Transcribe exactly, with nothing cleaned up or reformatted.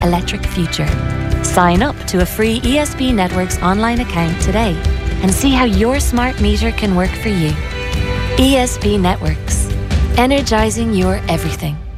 electric future. Sign up to a free E S B Networks online account today and see how your smart meter can work for you. E S B Networks, energising your everything.